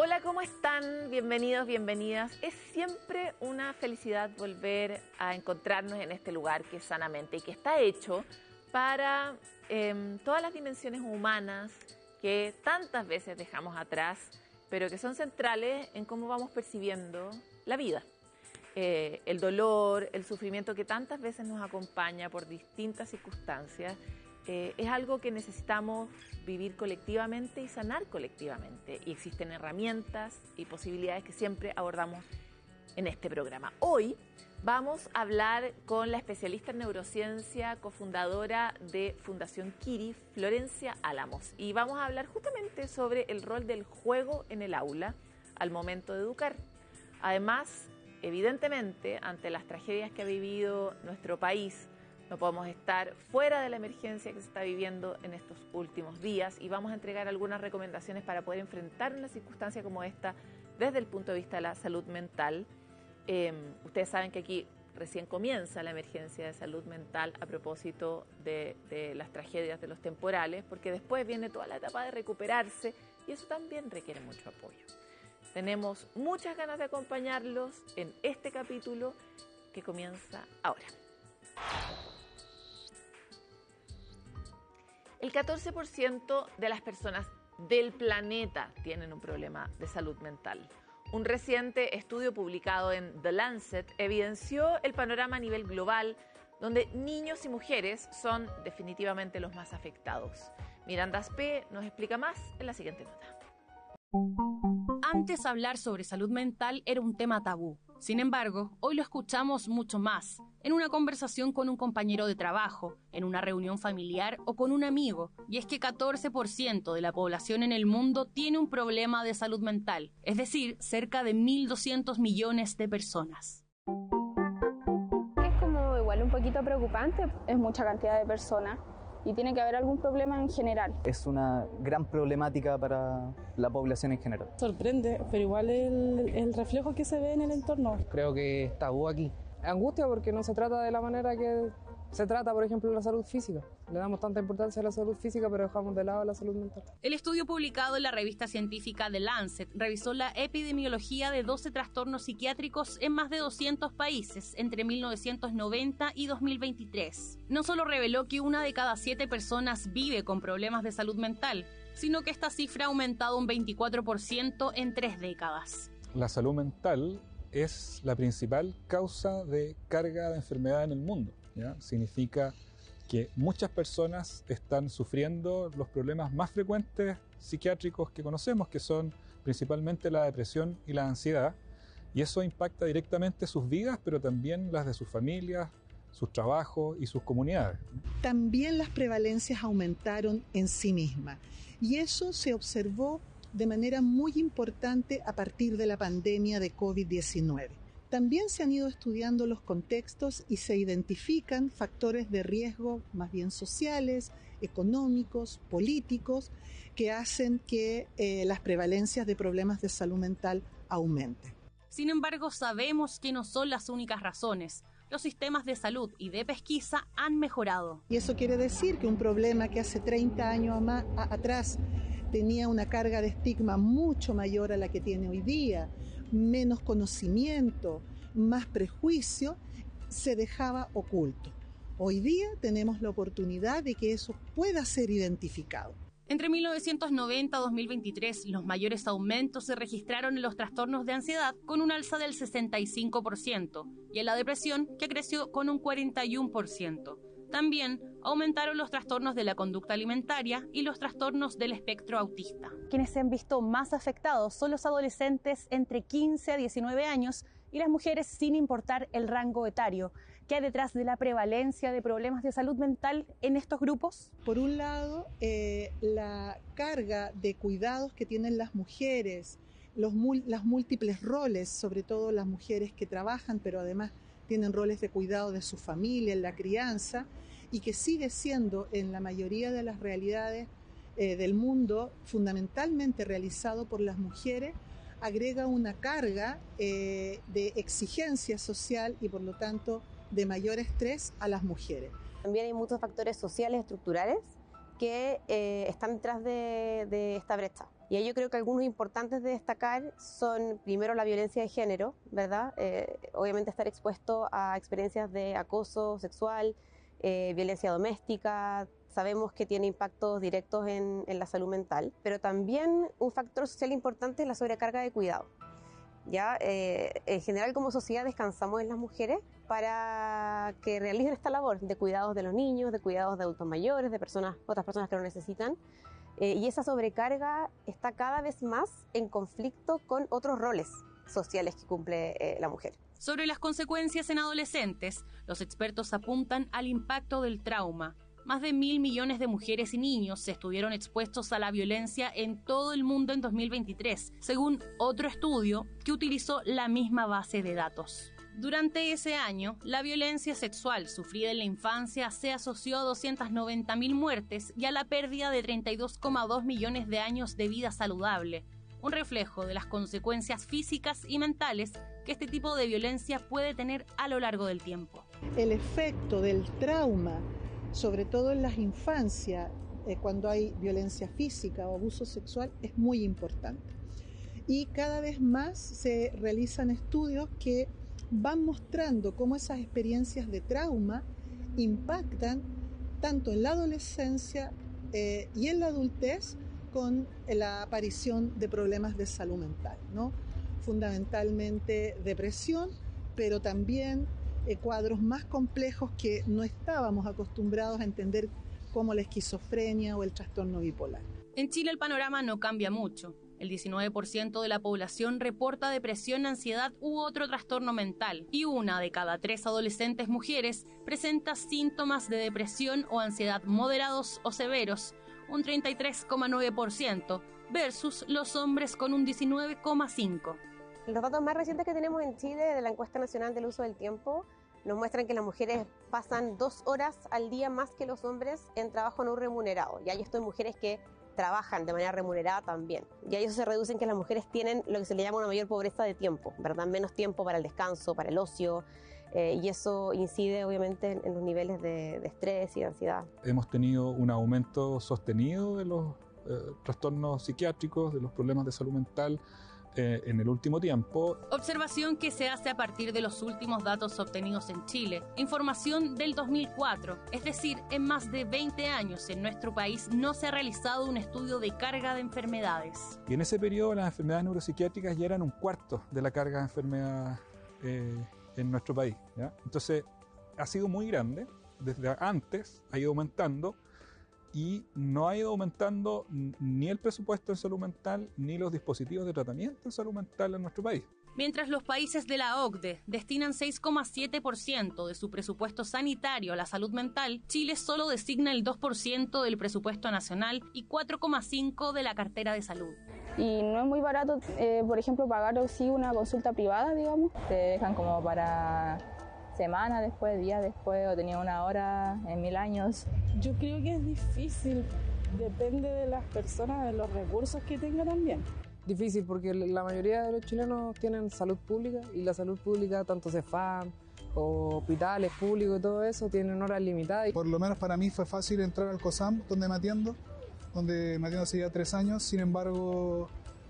Hola, ¿cómo están? Bienvenidos, bienvenidas. Es siempre una felicidad volver a encontrarnos en este lugar que es Sanamente y que está hecho para todas las dimensiones humanas que tantas veces dejamos atrás, pero que son centrales en cómo vamos percibiendo la vida. El dolor, el sufrimiento que tantas veces nos acompaña por distintas circunstancias, es algo que necesitamos vivir colectivamente y sanar colectivamente. Y existen herramientas y posibilidades que siempre abordamos en este programa. Hoy vamos a hablar con la especialista en neurociencia, cofundadora de Fundación Kiri, Florencia Álamos. Y vamos a hablar justamente sobre el rol del juego en el aula al momento de educar. Además, evidentemente, ante las tragedias que ha vivido nuestro país, no podemos estar fuera de la emergencia que se está viviendo en estos últimos días y vamos a entregar algunas recomendaciones para poder enfrentar una circunstancia como esta desde el punto de vista de la salud mental. Ustedes saben que aquí recién comienza la emergencia de salud mental a propósito de las tragedias de los temporales, porque después viene toda la etapa de recuperarse y eso también requiere mucho apoyo. Tenemos muchas ganas de acompañarlos en este capítulo que comienza ahora. El 14% de las personas del planeta tienen un problema de salud mental. Un reciente estudio publicado en The Lancet evidenció el panorama a nivel global, donde niños y mujeres son definitivamente los más afectados. Miranda Aspe nos explica más en la siguiente nota. Antes hablar sobre salud mental era un tema tabú. Sin embargo, hoy lo escuchamos mucho más, en una conversación con un compañero de trabajo, en una reunión familiar o con un amigo. Y es que 14% de la población en el mundo tiene un problema de salud mental, es decir, cerca de 1.200 millones de personas. Es como igual un poquito preocupante, es mucha cantidad de personas. Y tiene que haber algún problema en general. Es una gran problemática para la población en general. Sorprende, pero igual el reflejo que se ve en el entorno. Creo que es tabú aquí. Angustia porque no se trata de la manera que se trata, por ejemplo, la salud física. Le damos tanta importancia a la salud física, pero dejamos de lado la salud mental. El estudio publicado en la revista científica The Lancet revisó la epidemiología de 12 trastornos psiquiátricos en más de 200 países entre 1990 y 2023. No solo reveló que 1 de cada 7 personas vive con problemas de salud mental, sino que esta cifra ha aumentado un 24% en 3 décadas. La salud mental es la principal causa de carga de enfermedad en el mundo, ¿ya? Significa que muchas personas están sufriendo los problemas más frecuentes psiquiátricos que conocemos, que son principalmente la depresión y la ansiedad, y eso impacta directamente sus vidas, pero también las de sus familias, sus trabajos y sus comunidades. También las prevalencias aumentaron en sí mismas, y eso se observó de manera muy importante a partir de la pandemia de COVID-19. También se han ido estudiando los contextos y se identifican factores de riesgo más bien sociales, económicos, políticos, que hacen que las prevalencias de problemas de salud mental aumenten. Sin embargo, sabemos que no son las únicas razones. Los sistemas de salud y de pesquisa han mejorado. Y eso quiere decir que un problema que hace 30 años atrás tenía una carga de estigma mucho mayor a la que tiene hoy día, menos conocimiento, más prejuicio, se dejaba oculto. Hoy día tenemos la oportunidad de que eso pueda ser identificado. Entre 1990 y 2023, los mayores aumentos se registraron en los trastornos de ansiedad, con un alza del 65%, y en la depresión, que creció con un 41%. También aumentaron los trastornos de la conducta alimentaria y los trastornos del espectro autista. Quienes se han visto más afectados son los adolescentes entre 15 a 19 años y las mujeres sin importar el rango etario. ¿Qué hay detrás de la prevalencia de problemas de salud mental en estos grupos? Por un lado, la carga de cuidados que tienen las mujeres, las múltiples roles, sobre todo las mujeres que trabajan, pero además tienen roles de cuidado de su familia, en la crianza, y que sigue siendo en la mayoría de las realidades del mundo fundamentalmente realizado por las mujeres, agrega una carga de exigencia social y por lo tanto de mayor estrés a las mujeres. También hay muchos factores sociales estructurales que están detrás de esta brecha. Y ahí yo creo que algunos importantes de destacar son, primero, la violencia de género, ¿verdad? Obviamente estar expuesto a experiencias de acoso sexual, violencia doméstica. Sabemos que tiene impactos directos en la salud mental, pero también un factor social importante es la sobrecarga de cuidado. ¿Ya? En general, como sociedad, descansamos en las mujeres para que realicen esta labor de cuidados de los niños, de cuidados de adultos mayores, de otras personas que lo necesitan. Y esa sobrecarga está cada vez más en conflicto con otros roles sociales que cumple la mujer. Sobre las consecuencias en adolescentes, los expertos apuntan al impacto del trauma. Más de 1.000 millones de mujeres y niños estuvieron expuestos a la violencia en todo el mundo en 2023, según otro estudio que utilizó la misma base de datos. Durante ese año, la violencia sexual sufrida en la infancia se asoció a 290.000 muertes y a la pérdida de 32,2 millones de años de vida saludable, un reflejo de las consecuencias físicas y mentales que este tipo de violencia puede tener a lo largo del tiempo. El efecto del trauma, sobre todo en las infancias, cuando hay violencia física o abuso sexual, es muy importante. Y cada vez más se realizan estudios que van mostrando cómo esas experiencias de trauma impactan tanto en la adolescencia y en la adultez con la aparición de problemas de salud mental, ¿no? Fundamentalmente depresión, pero también cuadros más complejos que no estábamos acostumbrados a entender, como la esquizofrenia o el trastorno bipolar. En Chile el panorama no cambia mucho. El 19% de la población reporta depresión, ansiedad u otro trastorno mental, y 1 de cada 3 adolescentes mujeres presenta síntomas de depresión o ansiedad moderados o severos, un 33,9%, versus los hombres con un 19,5%. Los datos más recientes que tenemos en Chile de la Encuesta Nacional del Uso del Tiempo nos muestran que las mujeres pasan 2 horas al día más que los hombres en trabajo no remunerado. Y hay esto en mujeres que trabajan de manera remunerada también. Y a eso se reduce en que las mujeres tienen lo que se le llama una mayor pobreza de tiempo, ¿verdad? Menos tiempo para el descanso, para el ocio, y eso incide obviamente en los niveles de estrés y de ansiedad. Hemos tenido un aumento sostenido de los trastornos psiquiátricos, de los problemas de salud mental en el último tiempo. Observación que se hace a partir de los últimos datos obtenidos en Chile. Información del 2004, es decir, en más de 20 años en nuestro país no se ha realizado un estudio de carga de enfermedades. Y en ese periodo las enfermedades neuropsiquiátricas ya eran 1/4 de la carga de enfermedades en nuestro país, ¿ya? Entonces ha sido muy grande, desde antes ha ido aumentando, y no ha ido aumentando ni el presupuesto en salud mental ni los dispositivos de tratamiento en salud mental en nuestro país. Mientras los países de la OCDE destinan 6,7% de su presupuesto sanitario a la salud mental, Chile solo designa el 2% del presupuesto nacional y 4,5% de la cartera de salud. Y no es muy barato, por ejemplo, pagar sí una consulta privada, digamos. Te dejan como para semanas después, días después, o tenía 1 hora en 1000 años. Yo creo que es difícil, depende de las personas, de los recursos que tenga también. Difícil porque la mayoría de los chilenos tienen salud pública, y la salud pública, tanto CEFAM o hospitales públicos y todo eso, tienen horas limitadas. Por lo menos para mí fue fácil entrar al COSAM, donde me atiendo hace ya 3 años. Sin embargo,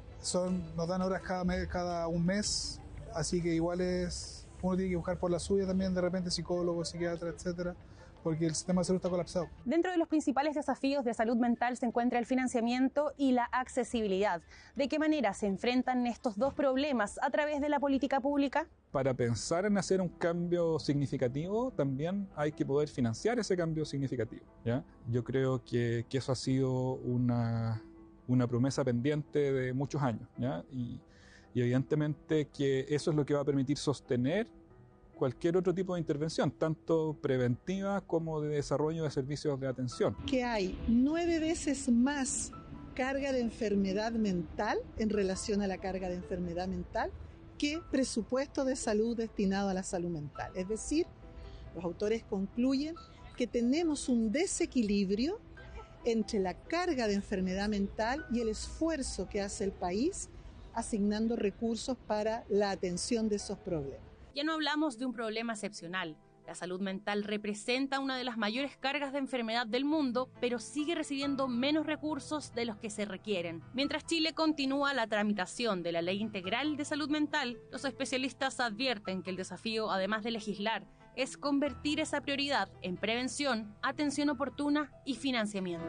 nos dan horas cada un mes, así que igual uno tiene que buscar por la suya también, de repente psicólogo, psiquiatra, etcétera, porque el sistema de salud está colapsado. Dentro de los principales desafíos de salud mental se encuentra el financiamiento y la accesibilidad. ¿De qué manera se enfrentan estos dos problemas a través de la política pública? Para pensar en hacer un cambio significativo, también hay que poder financiar ese cambio significativo, ¿ya? Yo creo que eso ha sido una promesa pendiente de muchos años, ¿ya? Y evidentemente que eso es lo que va a permitir sostener cualquier otro tipo de intervención, tanto preventiva como de desarrollo de servicios de atención. Que hay 9 veces más carga de enfermedad mental en relación a la carga de enfermedad mental que presupuesto de salud destinado a la salud mental. Es decir, los autores concluyen que tenemos un desequilibrio entre la carga de enfermedad mental y el esfuerzo que hace el país asignando recursos para la atención de esos problemas. Ya no hablamos de un problema excepcional. La salud mental representa una de las mayores cargas de enfermedad del mundo, pero sigue recibiendo menos recursos de los que se requieren. Mientras Chile continúa la tramitación de la Ley Integral de Salud Mental, los especialistas advierten que el desafío, además de legislar, es convertir esa prioridad en prevención, atención oportuna y financiamiento.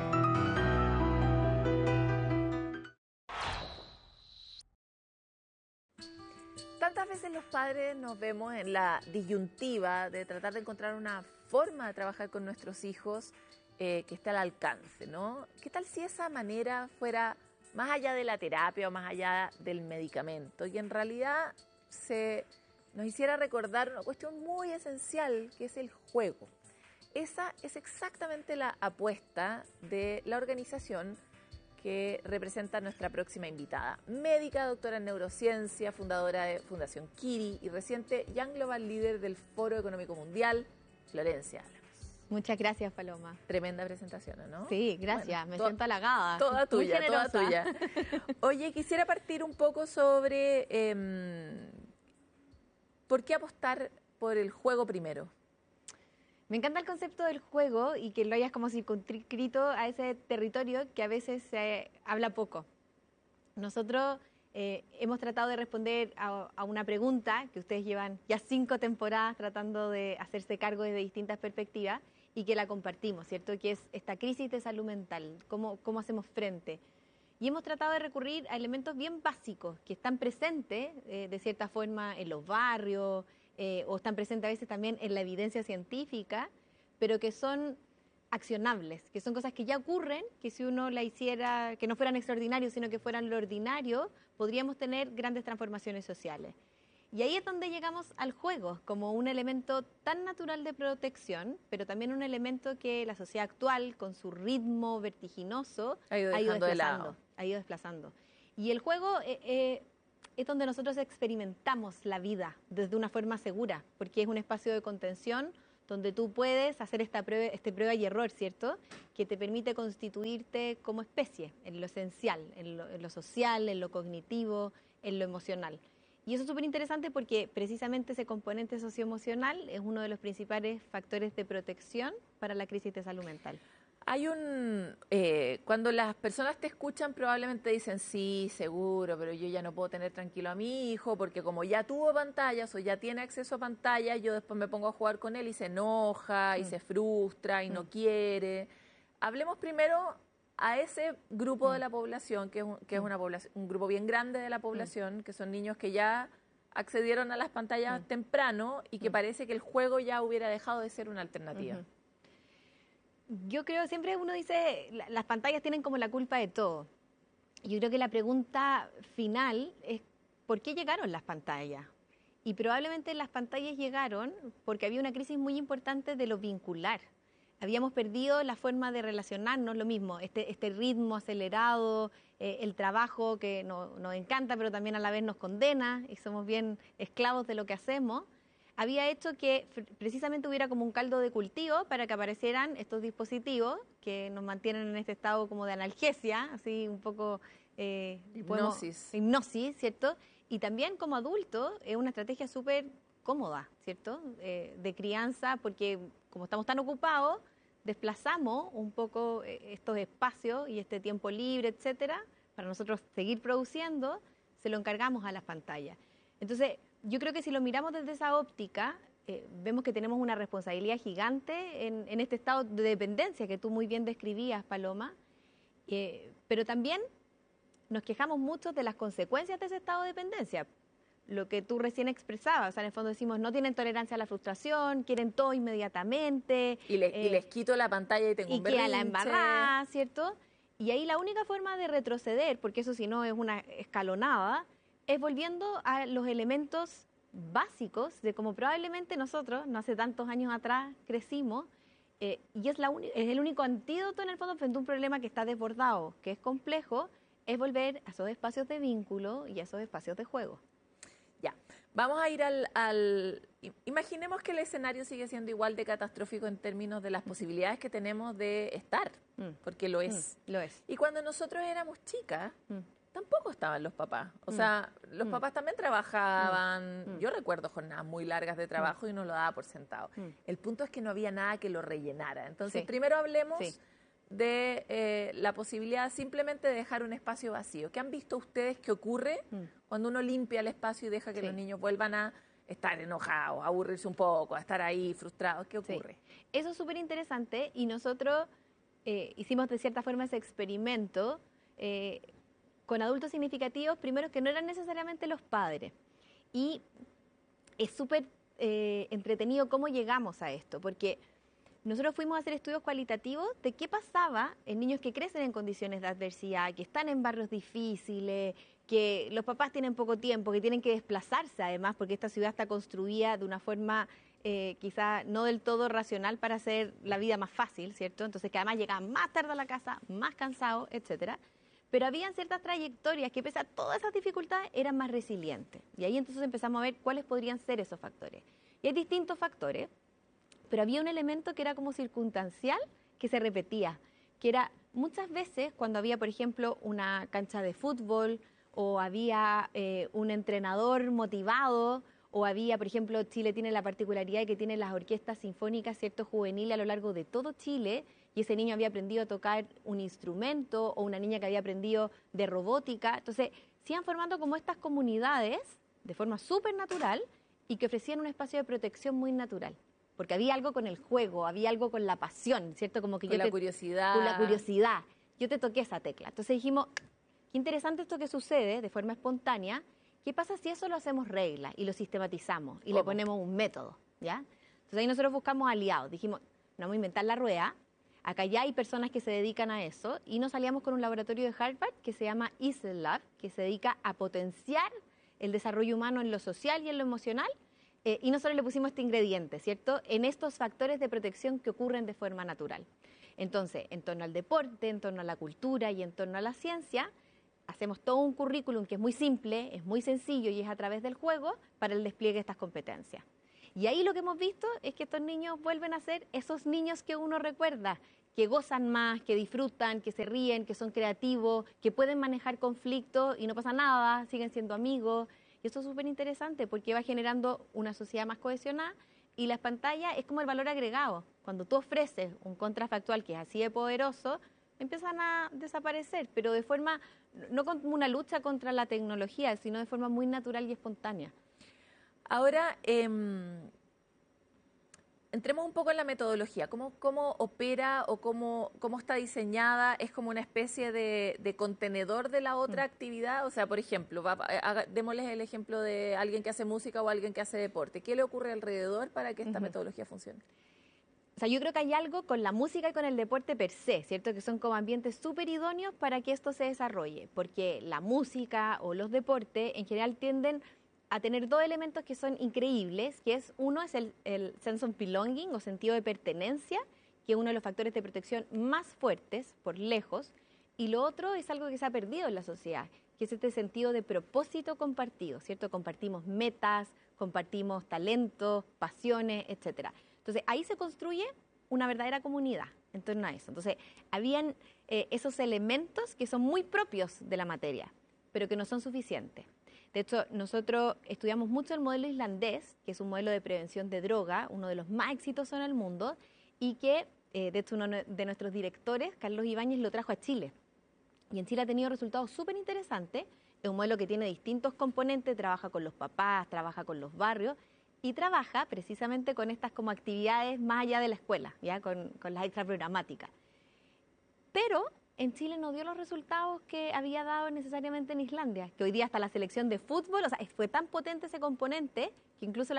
Tantas veces los padres nos vemos en la disyuntiva de tratar de encontrar una forma de trabajar con nuestros hijos que esté al alcance, ¿no? ¿Qué tal si esa manera fuera más allá de la terapia o más allá del medicamento y en realidad nos hiciera recordar una cuestión muy esencial que es el juego? Esa es exactamente la apuesta de la organización que representa a nuestra próxima invitada. Médica, doctora en neurociencia, fundadora de Fundación Kiri y reciente Young Global Leader del Foro Económico Mundial, Florencia Álamos. Muchas gracias, Paloma. Tremenda presentación, ¿no? Sí, gracias. Bueno, me siento halagada. Toda tuya, toda tuya. Oye, quisiera partir un poco sobre por qué apostar por el juego primero. Me encanta el concepto del juego y que lo hayas como circunscrito a ese territorio que a veces se habla poco. Nosotros hemos tratado de responder a una pregunta que ustedes llevan ya 5 temporadas tratando de hacerse cargo desde distintas perspectivas y que la compartimos, ¿cierto? Que es esta crisis de salud mental, cómo hacemos frente. Y hemos tratado de recurrir a elementos bien básicos que están presentes de cierta forma en los barrios, o están presentes a veces también en la evidencia científica, pero que son accionables, que son cosas que ya ocurren, que si uno la hiciera, que no fueran extraordinarios, sino que fueran lo ordinario, podríamos tener grandes transformaciones sociales. Y ahí es donde llegamos al juego, como un elemento tan natural de protección, pero también un elemento que la sociedad actual, con su ritmo vertiginoso, ha ido desplazando. Y el juego es donde nosotros experimentamos la vida desde una forma segura, porque es un espacio de contención donde tú puedes hacer esta prueba y error, ¿cierto? Que te permite constituirte como especie, en lo esencial, en lo social, en lo cognitivo, en lo emocional. Y eso es súper interesante porque precisamente ese componente socioemocional es uno de los principales factores de protección para la crisis de salud mental. Hay cuando las personas te escuchan probablemente dicen, sí, seguro, pero yo ya no puedo tener tranquilo a mi hijo porque como ya tuvo pantallas o ya tiene acceso a pantallas, yo después me pongo a jugar con él y se enoja y se frustra y no quiere. Hablemos primero a ese grupo de la población, que es un grupo bien grande de la población, que son niños que ya accedieron a las pantallas temprano y que parece que el juego ya hubiera dejado de ser una alternativa. Yo creo, siempre uno dice, las pantallas tienen como la culpa de todo. Yo creo que la pregunta final es, ¿por qué llegaron las pantallas? Y probablemente las pantallas llegaron porque había una crisis muy importante de lo vincular. Habíamos perdido la forma de relacionarnos, lo mismo, este ritmo acelerado, el trabajo que nos encanta, pero también a la vez nos condena y somos bien esclavos de lo que hacemos. Había hecho que precisamente hubiera como un caldo de cultivo para que aparecieran estos dispositivos que nos mantienen en este estado como de analgesia, así un poco hipnosis, ¿cierto? Y también como adulto es una estrategia súper cómoda, ¿cierto? De crianza, porque como estamos tan ocupados, desplazamos un poco estos espacios y este tiempo libre, etcétera, para nosotros seguir produciendo, se lo encargamos a las pantallas. Entonces, yo creo que si lo miramos desde esa óptica, vemos que tenemos una responsabilidad gigante en este estado de dependencia que tú muy bien describías, Paloma, pero también nos quejamos mucho de las consecuencias de ese estado de dependencia. Lo que tú recién expresabas, o sea, en el fondo decimos, no tienen tolerancia a la frustración, quieren todo inmediatamente. Y les quito la pantalla y tengo un berrinche. Y queda la embarrada, ¿cierto? Y ahí la única forma de retroceder, porque eso si no es una escalonada, es volviendo a los elementos básicos de cómo probablemente nosotros, no hace tantos años atrás, crecimos, y es el único antídoto en el fondo frente a un problema que está desbordado, que es complejo, es volver a esos espacios de vínculo y a esos espacios de juego. Ya, vamos a ir imaginemos que el escenario sigue siendo igual de catastrófico en términos de las posibilidades que tenemos de estar, porque lo es. Lo es. Y cuando nosotros éramos chicas, tampoco estaban los papás. O sea, los papás también trabajaban. Yo recuerdo jornadas muy largas de trabajo y no lo daba por sentado. El punto es que no había nada que lo rellenara. Entonces, primero hablemos de la posibilidad simplemente de dejar un espacio vacío. ¿Qué han visto ustedes que ocurre cuando uno limpia el espacio y deja que los niños vuelvan a estar enojados, a aburrirse un poco, a estar ahí frustrados? ¿Qué ocurre? Eso es súper interesante y nosotros hicimos de cierta forma ese experimento con adultos significativos, primero que no eran necesariamente los padres. Y es súper entretenido cómo llegamos a esto, porque nosotros fuimos a hacer estudios cualitativos de qué pasaba en niños que crecen en condiciones de adversidad, que están en barrios difíciles, que los papás tienen poco tiempo, que tienen que desplazarse además, porque esta ciudad está construida de una forma quizá no del todo racional para hacer la vida más fácil, ¿cierto? Entonces que además llegaban más tarde a la casa, más cansados, etcétera. Pero habían ciertas trayectorias que pese a todas esas dificultades eran más resilientes. Y ahí entonces empezamos a ver cuáles podrían ser esos factores. Y hay distintos factores, pero había un elemento que era como circunstancial que se repetía, que era muchas veces cuando había, por ejemplo, una cancha de fútbol o había un entrenador motivado o había, por ejemplo, Chile tiene la particularidad de que tiene las orquestas sinfónicas, ¿cierto?, juveniles a lo largo de todo Chile, y ese niño había aprendido a tocar un instrumento o una niña que había aprendido de robótica. Entonces, se iban formando como estas comunidades de forma súper natural y que ofrecían un espacio de protección muy natural. Porque había algo con el juego, había algo con la pasión, ¿cierto? Como que con la curiosidad. Con la curiosidad. Yo te toqué esa tecla. Entonces dijimos, qué interesante esto que sucede de forma espontánea. ¿Qué pasa si eso lo hacemos regla y lo sistematizamos y le ponemos un método? ¿Ya? Entonces ahí nosotros buscamos aliados. Dijimos, no vamos a inventar la rueda. Acá ya hay personas que se dedican a eso y nos aliamos con un laboratorio de Harvard que se llama Easel Lab, que se dedica a potenciar el desarrollo humano en lo social y en lo emocional. Y nosotros le pusimos este ingrediente, ¿cierto?, en estos factores de protección que ocurren de forma natural. Entonces, en torno al deporte, en torno a la cultura y en torno a la ciencia, hacemos todo un currículum que es muy simple, es muy sencillo y es a través del juego para el despliegue de estas competencias. Y ahí lo que hemos visto es que estos niños vuelven a ser esos niños que uno recuerda, que gozan más, que disfrutan, que se ríen, que son creativos, que pueden manejar conflictos y no pasa nada, siguen siendo amigos. Y esto es súper interesante porque va generando una sociedad más cohesionada y las pantallas es como el valor agregado. Cuando tú ofreces un contrafactual que es así de poderoso, empiezan a desaparecer, pero de forma, no como una lucha contra la tecnología, sino de forma muy natural y espontánea. Ahora, entremos un poco en la metodología. ¿Cómo opera o cómo está diseñada? ¿Es como una especie de contenedor de la otra actividad? O sea, por ejemplo, démosles el ejemplo de alguien que hace música o alguien que hace deporte. ¿Qué le ocurre alrededor para que esta metodología funcione? O sea, yo creo que hay algo con la música y con el deporte per se, ¿cierto? Que son como ambientes súper idóneos para que esto se desarrolle. Porque la música o los deportes en general tienden a tener dos elementos que son increíbles, que es uno es el sense of belonging o sentido de pertenencia, que es uno de los factores de protección más fuertes por lejos, y lo otro es algo que se ha perdido en la sociedad, que es este sentido de propósito compartido, ¿cierto? Compartimos metas, compartimos talentos, pasiones, etcétera. Entonces, ahí se construye una verdadera comunidad en torno a eso. Entonces, habían esos elementos que son muy propios de la materia, pero que no son suficientes. De hecho, nosotros estudiamos mucho el modelo islandés, que es un modelo de prevención de droga, uno de los más exitosos en el mundo, y que, de hecho, uno de nuestros directores, Carlos Ibáñez, lo trajo a Chile. Y en Chile ha tenido resultados súper interesantes. Es un modelo que tiene distintos componentes, trabaja con los papás, trabaja con los barrios, y trabaja precisamente con estas como actividades más allá de la escuela, ¿ya? Con las extraprogramáticas. Pero en Chile no dio los resultados que había dado necesariamente en Islandia, que hoy día hasta la selección de fútbol, o sea, fue tan potente ese componente que incluso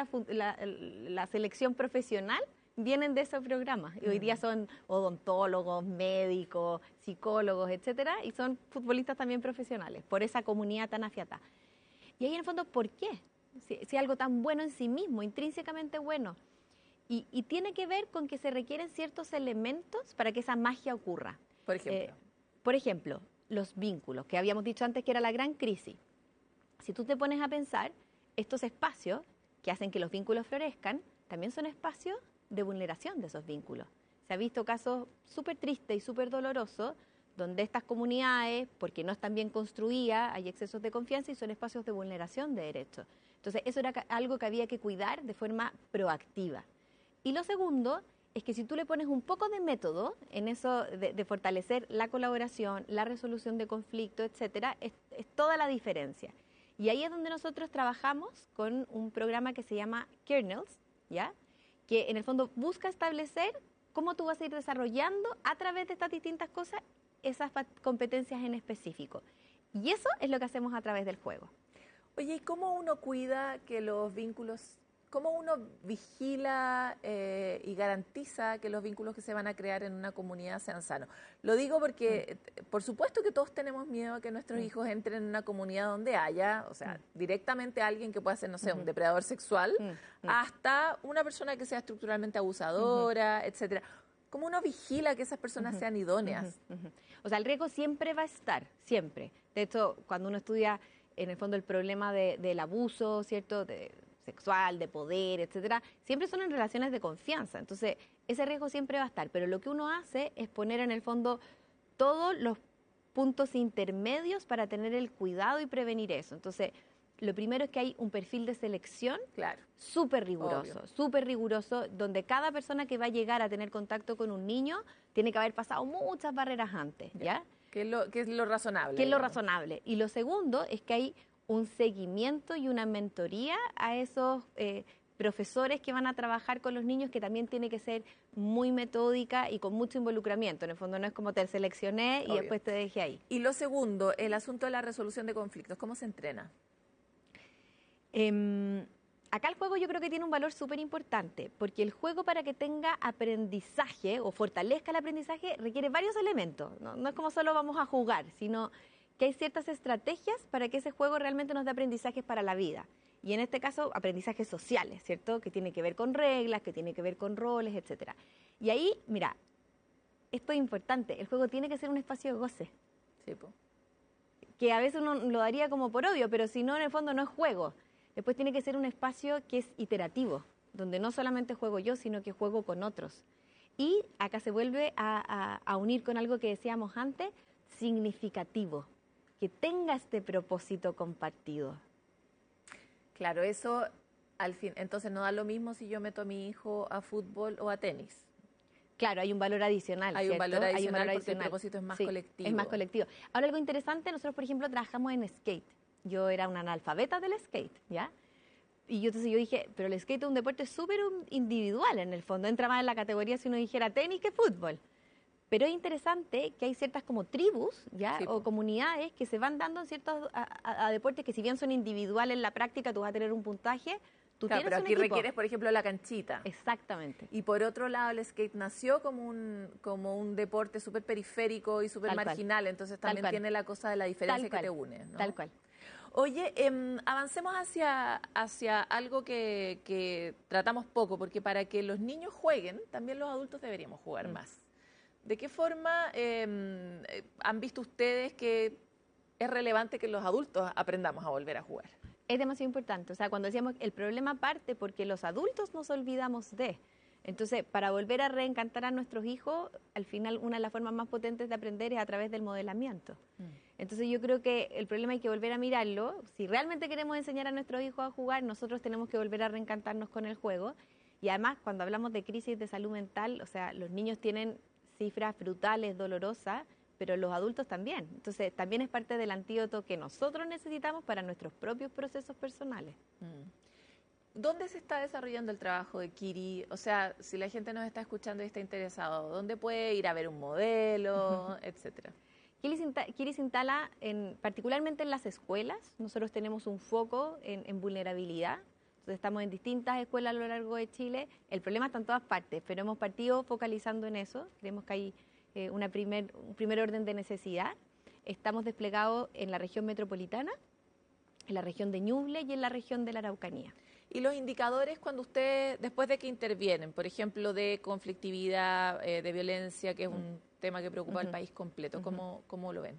la selección profesional vienen de esos programas. Y hoy día son odontólogos, médicos, psicólogos, etcétera, y son futbolistas también profesionales, por esa comunidad tan afiatada. Y ahí en el fondo, ¿por qué? Si algo tan bueno en sí mismo, intrínsecamente bueno. Y tiene que ver con que se requieren ciertos elementos para que esa magia ocurra. Por ejemplo, los vínculos, que habíamos dicho antes que era la gran crisis. Si tú te pones a pensar, estos espacios que hacen que los vínculos florezcan, también son espacios de vulneración de esos vínculos. Se ha visto casos súper tristes y súper dolorosos donde estas comunidades, porque no están bien construidas, hay excesos de confianza y son espacios de vulneración de derechos. Entonces, eso era algo que había que cuidar de forma proactiva. Y lo segundo es que si tú le pones un poco de método en eso de fortalecer la colaboración, la resolución de conflictos, etcétera, es toda la diferencia. Y ahí es donde nosotros trabajamos con un programa que se llama Kernels, ¿ya? Que en el fondo busca establecer cómo tú vas a ir desarrollando a través de estas distintas cosas esas competencias en específico. Y eso es lo que hacemos a través del juego. Oye, ¿y cómo uno cuida que los vínculos, cómo uno vigila y garantiza que los vínculos que se van a crear en una comunidad sean sanos? Lo digo porque, por supuesto que todos tenemos miedo a que nuestros hijos entren en una comunidad donde haya, o sea, directamente alguien que pueda ser, no sé, un depredador sexual, hasta una persona que sea estructuralmente abusadora, etcétera. ¿Cómo uno vigila que esas personas sean idóneas? O sea, el riesgo siempre va a estar, siempre. De hecho, cuando uno estudia, en el fondo, el problema del abuso, ¿cierto?, sexual, de poder, etcétera, siempre son en relaciones de confianza. Entonces, ese riesgo siempre va a estar. Pero lo que uno hace es poner, en el fondo, todos los puntos intermedios para tener el cuidado y prevenir eso. Entonces, lo primero es que hay un perfil de selección súper riguroso, donde cada persona que va a llegar a tener contacto con un niño tiene que haber pasado muchas barreras antes, ¿ya? ¿Qué es lo razonable? ¿Qué es lo razonable? Y lo segundo es que hay un seguimiento y una mentoría a esos profesores que van a trabajar con los niños, que también tiene que ser muy metódica y con mucho involucramiento. En el fondo no es como te seleccioné y después te dejé ahí. Y lo segundo, el asunto de la resolución de conflictos, ¿cómo se entrena? Acá el juego yo creo que tiene un valor súper importante, porque el juego, para que tenga aprendizaje o fortalezca el aprendizaje, requiere varios elementos. No es como solo vamos a jugar, sino que hay ciertas estrategias para que ese juego realmente nos dé aprendizajes para la vida. Y en este caso, aprendizajes sociales, ¿cierto? Que tiene que ver con reglas, que tiene que ver con roles, etcétera. Y ahí, mira, esto es importante, el juego tiene que ser un espacio de goce. Sí, po. Que a veces uno lo daría como por obvio, pero si no, en el fondo no es juego. Después tiene que ser un espacio que es iterativo, donde no solamente juego yo, sino que juego con otros. Y acá se vuelve a unir con algo que decíamos antes, significativo, que tenga este propósito compartido. Claro, eso al fin, entonces no da lo mismo si yo meto a mi hijo a fútbol o a tenis. Claro, hay un valor adicional, Hay ¿cierto? un valor adicional porque el propósito es más colectivo. Es más colectivo. Ahora, algo interesante, nosotros, por ejemplo, trabajamos en skate. Yo era una analfabeta del skate, ¿ya? Y entonces yo dije, pero el skate es un deporte súper individual en el fondo. Entra más en la categoría si uno dijera tenis que fútbol. Pero es interesante que hay ciertas como tribus, ¿ya? Sí, o comunidades que se van dando en ciertos a deportes que, si bien son individuales en la práctica, tú vas a tener un puntaje. Claro, pero aquí requieres, por ejemplo, la canchita. Exactamente. Y por otro lado, el skate nació como un deporte súper periférico y súper marginal, entonces también tiene la cosa de la diferencia que te une, ¿no? Tal cual. Oye, avancemos hacia algo que tratamos poco, porque para que los niños jueguen, también los adultos deberíamos jugar más. ¿De qué forma han visto ustedes que es relevante que los adultos aprendamos a volver a jugar? Es demasiado importante. O sea, cuando decíamos el problema parte porque los adultos nos olvidamos de. Entonces, para volver a reencantar a nuestros hijos, al final una de las formas más potentes de aprender es a través del modelamiento. Entonces, yo creo que el problema hay que volver a mirarlo. Si realmente queremos enseñar a nuestros hijos a jugar, nosotros tenemos que volver a reencantarnos con el juego. Y además, cuando hablamos de crisis de salud mental, o sea, los niños tienen cifras brutales, dolorosas, pero los adultos también. Entonces, también es parte del antídoto que nosotros necesitamos para nuestros propios procesos personales. ¿Dónde se está desarrollando el trabajo de Kiri? O sea, si la gente nos está escuchando y está interesado, ¿dónde puede ir a ver un modelo, etcétera? Kiri se instala particularmente en las escuelas. Nosotros tenemos un foco en vulnerabilidad. Entonces, estamos en distintas escuelas a lo largo de Chile. El problema está en todas partes, pero hemos partido focalizando en eso. Creemos que hay un primer orden de necesidad. Estamos desplegados en la región metropolitana, en la región de Ñuble y en la región de la Araucanía. Y los indicadores cuando ustedes, después de que intervienen, por ejemplo, de conflictividad, de violencia, que es un tema que preocupa al país completo, ¿cómo lo ven?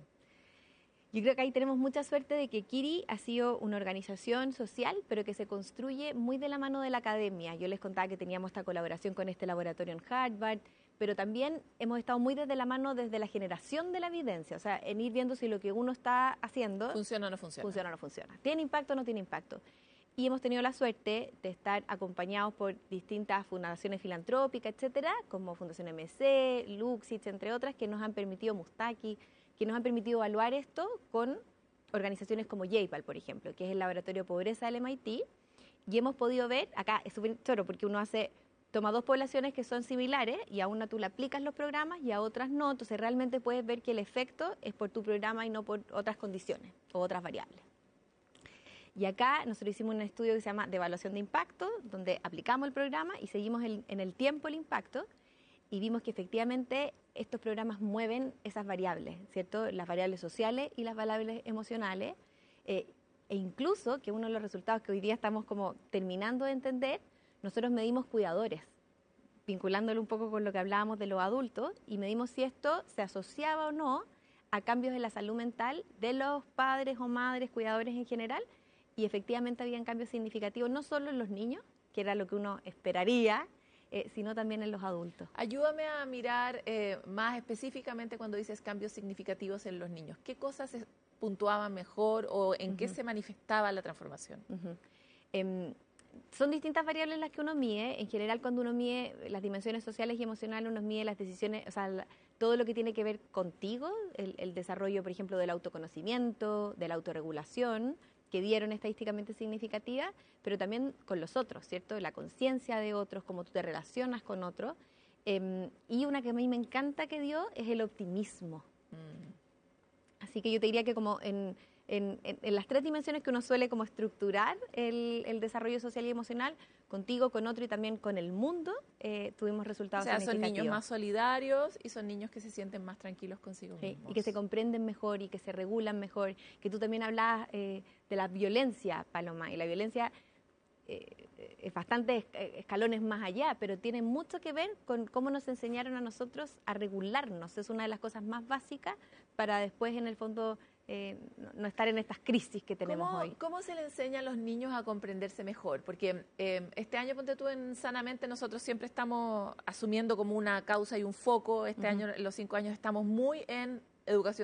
Yo creo que ahí tenemos mucha suerte de que Kiri ha sido una organización social, pero que se construye muy de la mano de la academia. Yo les contaba que teníamos esta colaboración con este laboratorio en Harvard, pero también hemos estado muy desde la mano desde la generación de la evidencia, o sea, en ir viendo si lo que uno está haciendo funciona o no funciona. Funciona o no funciona. ¿Tiene impacto o no tiene impacto? Y hemos tenido la suerte de estar acompañados por distintas fundaciones filantrópicas, etcétera, como Fundación MC, Luxich, entre otras, que nos han permitido, Mustaki, que nos han permitido evaluar esto con organizaciones como JPAL, por ejemplo, que es el laboratorio de pobreza del MIT, y hemos podido ver, acá es súper choro porque uno toma dos poblaciones que son similares y a una tú le aplicas los programas y a otras no, entonces realmente puedes ver que el efecto es por tu programa y no por otras condiciones o otras variables. Y acá nosotros hicimos un estudio que se llama de evaluación de impacto, donde aplicamos el programa y seguimos en el tiempo el impacto y vimos que efectivamente estos programas mueven esas variables, ¿cierto? Las variables sociales y las variables emocionales, e incluso que uno de los resultados que hoy día estamos como terminando de entender, nosotros medimos cuidadores, vinculándolo un poco con lo que hablábamos de los adultos, y medimos si esto se asociaba o no a cambios en la salud mental de los padres o madres, cuidadores en general, y efectivamente habían cambios significativos, no solo en los niños, que era lo que uno esperaría, sino también en los adultos. Ayúdame a mirar más específicamente cuando dices cambios significativos en los niños. ¿Qué cosas se puntuaban mejor o en qué se manifestaba la transformación? Son distintas variables las que uno mide. En general, cuando uno mide las dimensiones sociales y emocionales, uno mide las decisiones, o sea, todo lo que tiene que ver contigo, el desarrollo, por ejemplo, del autoconocimiento, de la autorregulación, que dieron estadísticamente significativa, pero también con los otros, ¿cierto? La conciencia de otros, cómo tú te relacionas con otros. Y una que a mí me encanta que dio es el optimismo. Así que yo te diría que como en las tres dimensiones que uno suele como estructurar el desarrollo social y emocional, contigo, con otro y también con el mundo, tuvimos resultados significativos. Son niños más solidarios y son niños que se sienten más tranquilos consigo mismos. Y que se comprenden mejor y que se regulan mejor. Que tú también hablabas de la violencia, Paloma, y la violencia es bastante escalones más allá, pero tiene mucho que ver con cómo nos enseñaron a nosotros a regularnos. Es una de las cosas más básicas para después, en el fondo, no estar en estas crisis que tenemos hoy. ¿Cómo se le enseña a los niños a comprenderse mejor? Porque este año, ponte tú, en Sanamente, nosotros siempre estamos asumiendo como una causa y un foco. Este año, los 5 años, estamos muy en educación